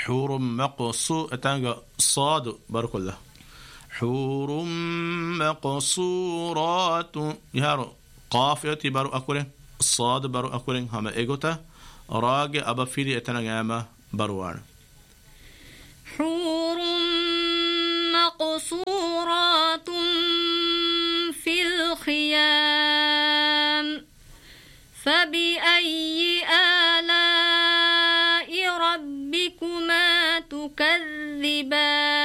حور مقصو اتانغا صاد بارك الله حور مقصورات يهارو قاف يتي بارو أكورين صاد بارو أكورين هما إيغوتا راج أبا فيدي اتنغاما باروان حور مقصورات في الخيام فبأي آلاء ربكما تكذبان